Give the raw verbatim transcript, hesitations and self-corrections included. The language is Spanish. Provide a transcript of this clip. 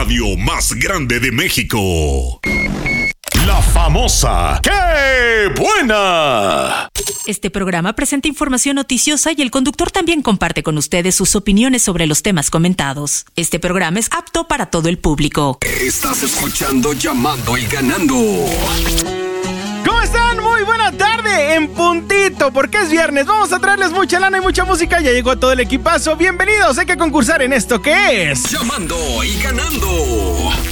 radio más grande de México. La famosa ¡Qué buena! Este programa presenta información noticiosa y el conductor también comparte con ustedes sus opiniones sobre los temas comentados. Este programa es apto para todo el público. Estás escuchando Llamando y Ganando. ¿Cómo están? Muy buena tarde, en puntito, porque es viernes. Vamos a traerles mucha lana y mucha música. Ya llegó todo el equipazo. Bienvenidos, hay que concursar en esto que es Llamando y Ganando.